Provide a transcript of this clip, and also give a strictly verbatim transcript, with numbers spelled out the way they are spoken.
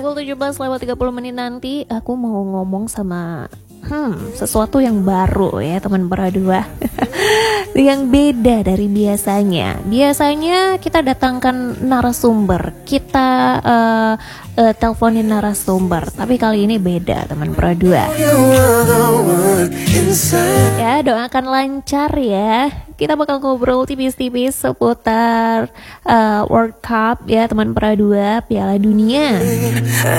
Pukul tujuh belas lewat tiga puluh menit nanti aku mau ngomong sama hmm, sesuatu yang baru ya teman berdua. Yang beda dari biasanya. Biasanya kita datangkan narasumber, kita uh, uh, teleponin narasumber, tapi kali ini beda teman berdua. Ya, doakan lancar ya. Kita bakal ngobrol tipis-tipis seputar uh, World Cup ya teman berdua, Piala Dunia.